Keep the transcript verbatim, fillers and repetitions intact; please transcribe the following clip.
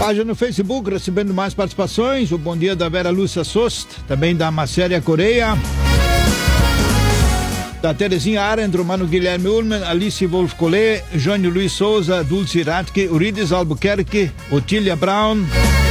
Página no Facebook, recebendo mais participações. O bom dia da Vera Lúcia Sost, também da Macéria Coreia, da Terezinha Arendt, Romano Guilherme Ulmen, Alice Wolf Collet, Jânio Luiz Souza, Dulce Ratke, Urides Albuquerque, Otília Brown,